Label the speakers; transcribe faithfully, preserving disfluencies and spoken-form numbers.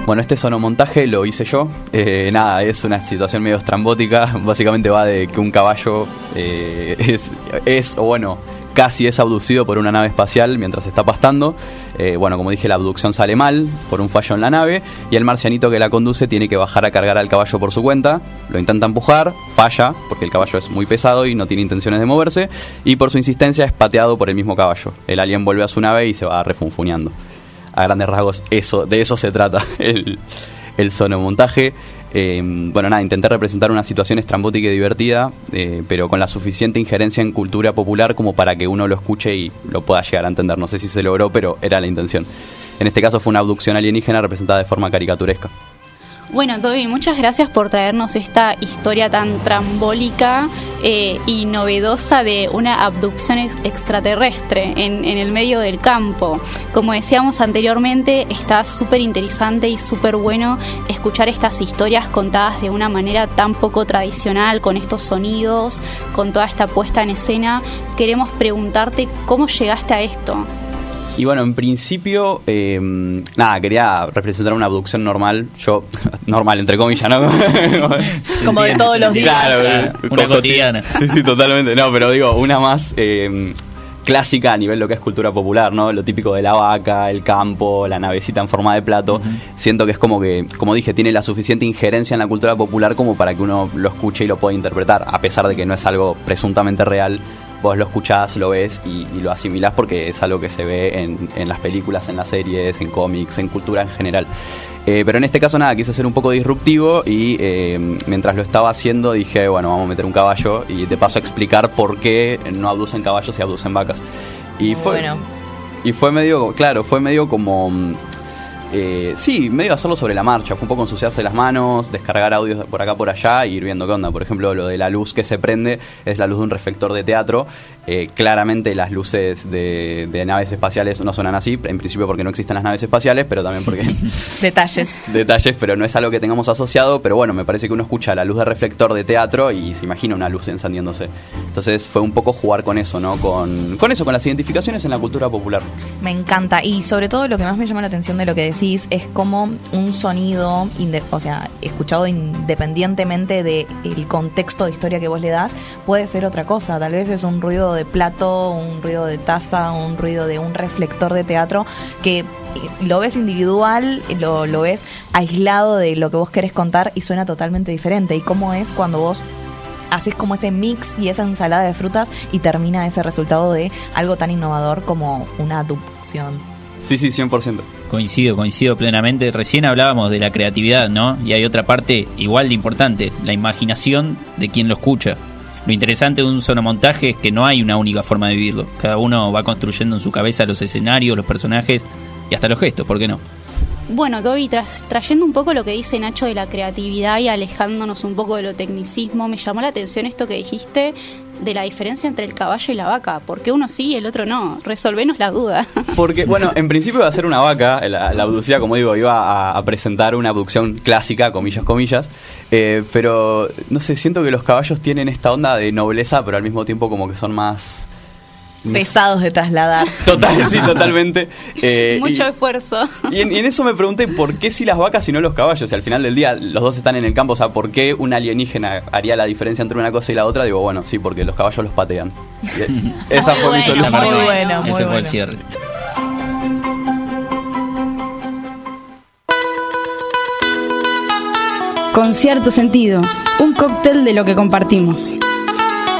Speaker 1: Bueno, este sonomontaje lo hice yo. Eh, nada, es una situación medio estrambótica. Básicamente va de que un caballo eh, es, es, o bueno, casi es abducido por una nave espacial mientras está pastando. Eh, bueno, como dije, la abducción sale mal por un fallo en la nave y el marcianito que la conduce tiene que bajar a cargar al caballo por su cuenta. Lo intenta empujar, falla porque el caballo es muy pesado y no tiene intenciones de moverse, y por su insistencia es pateado por el mismo caballo. El alien vuelve a su nave y se va refunfuñando. A grandes rasgos, eso, de eso se trata el, el sonomontaje. Eh, bueno, nada, intenté representar una situación estrambótica y divertida, eh, pero con la suficiente injerencia en cultura popular como para que uno lo escuche y lo pueda llegar a entender. No sé si se logró, pero era la intención. En este caso fue una abducción alienígena representada de forma caricaturesca.
Speaker 2: Bueno, Toby, muchas gracias por traernos esta historia tan trambólica eh, y novedosa de una abducción ex- extraterrestre en, en el medio del campo. Como decíamos anteriormente, está súper interesante y súper bueno escuchar estas historias contadas de una manera tan poco tradicional, con estos sonidos, con toda esta puesta en escena. Queremos preguntarte cómo llegaste a esto.
Speaker 1: Y bueno, en principio, eh, nada, quería representar una abducción normal. Yo, normal, entre comillas, ¿no?
Speaker 3: Como de todos los días.
Speaker 1: Claro,
Speaker 4: Claro, una cotidiana.
Speaker 1: Sí, sí, totalmente. No, pero digo, una más eh, clásica a nivel lo que es cultura popular, ¿no? Lo típico de la vaca, el campo, la navecita en forma de plato. Uh-huh. Siento que es como que, como dije, tiene la suficiente injerencia en la cultura popular como para que uno lo escuche y lo pueda interpretar, a pesar de que no es algo presuntamente real. Vos lo escuchás, lo ves y, y lo asimilás porque es algo que se ve en, en las películas, en las series, en cómics, en cultura en general. Eh, pero en este caso nada, quise ser un poco disruptivo y eh, mientras lo estaba haciendo dije, bueno, vamos a meter un caballo y de paso explicar por qué no abducen caballos y abducen vacas. Y fue,
Speaker 3: bueno.
Speaker 1: y fue medio, claro, fue medio como... Eh, sí, medio hacerlo sobre la marcha. Fue un poco ensuciarse las manos, descargar audios por acá por allá y ir viendo qué onda. Por ejemplo, lo de la luz que se prende es la luz de un reflector de teatro. Eh, claramente las luces de, de naves espaciales no suenan así, en principio porque no existen las naves espaciales, pero también porque...
Speaker 3: Detalles.
Speaker 1: Detalles, pero no es algo que tengamos asociado. Pero bueno, me parece que uno escucha la luz de reflector de teatro y se imagina una luz encendiéndose. Entonces fue un poco jugar con eso, ¿no? Con, con eso, con las identificaciones en la cultura popular.
Speaker 3: Me encanta, y sobre todo lo que más me llama la atención de lo que decís es como un sonido, inde- o sea, escuchado independientemente del contexto de historia que vos le das, puede ser otra cosa. Tal vez es un ruido de plato, un ruido de taza, un ruido de un reflector de teatro, que lo ves individual, lo, lo ves aislado de lo que vos querés contar y suena totalmente diferente. Y cómo es cuando vos haces como ese mix y esa ensalada de frutas y termina ese resultado de algo tan innovador como una abducción.
Speaker 1: Sí, sí, cien por ciento.
Speaker 4: Coincido, coincido plenamente. Recién hablábamos de la creatividad, ¿no? Y hay otra parte igual de importante, la imaginación de quien lo escucha. Lo interesante de un sonomontaje es que no hay una única forma de vivirlo. Cada uno va construyendo en su cabeza los escenarios, los personajes y hasta los gestos, ¿por qué no?
Speaker 2: Bueno, Toby, tras, trayendo un poco lo que dice Nacho de la creatividad y alejándonos un poco de lo tecnicismo, me llamó la atención esto que dijiste de la diferencia entre el caballo y la vaca. ¿Por qué uno sí y el otro no? Resolvenos la duda.
Speaker 1: Porque, bueno, en principio iba a ser una vaca, la, la abducida, como digo, iba a, a presentar una abducción clásica, comillas, comillas, eh, pero, no sé, siento que los caballos tienen esta onda de nobleza, pero al mismo tiempo como que son más...
Speaker 3: pesados de trasladar.
Speaker 1: Total, sí, totalmente. Eh,
Speaker 2: Mucho
Speaker 1: y,
Speaker 2: esfuerzo.
Speaker 1: Y en, y en eso me pregunté por qué si las vacas y no los caballos. Y al final del día los dos están en el campo. O sea, ¿por qué un alienígena haría la diferencia entre una cosa y la otra? Digo, bueno, sí, porque los caballos los patean. Y esa
Speaker 2: Muy
Speaker 1: fue
Speaker 2: bueno,
Speaker 1: mi solución.
Speaker 3: Muy
Speaker 2: Muy
Speaker 3: bueno,
Speaker 2: bueno.
Speaker 3: muy
Speaker 4: Ese fue
Speaker 3: bueno.
Speaker 4: el cierre.
Speaker 5: Con cierto sentido, un cóctel de lo que compartimos.